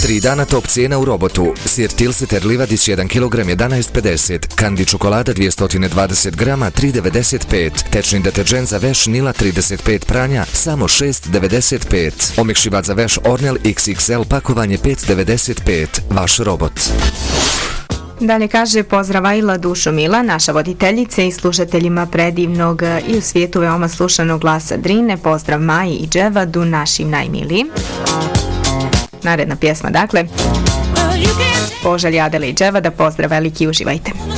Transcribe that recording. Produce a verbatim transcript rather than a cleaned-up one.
Tri dana top cijena u Robotu. Sir Tilsiter Livadić jedan kilogram jedanaest pedeset, Kandi čokolada dvjesto dvadeset grama tri devedeset pet, tečni deterđent za veš Nila trideset pet pranja samo šest devedeset pet, omekšivač za veš Ornel iks iks el pakovanje pet devedeset pet. Vaš Robot. Dalje kaže pozdrav Ajla Dušo Mila, naša voditeljica i slušateljima predivnog i u svijetu veoma slušanog glasa Drine. Pozdrav Maji i Dževadu, našim najmilijim. Naredna pjesma dakle. Poželj Adele i Dževada, pozdrav veliki, uživajte.